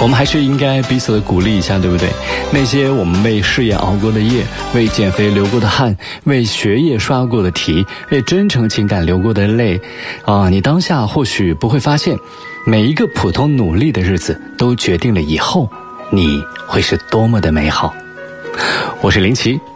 我们还是应该彼此的鼓励一下，对不对？那些我们为事业熬过的夜，为减肥流过的汗，为学业刷过的题，为真诚情感流过的泪你当下或许不会发现，每一个普通努力的日子都决定了以后你会是多么的美好。我是林奇，